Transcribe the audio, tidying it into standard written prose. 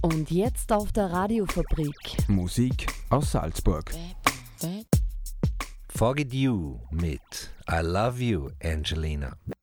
Und jetzt auf der Radiofabrik. Musik aus Salzburg. Forget You mit I Love You, Angelina.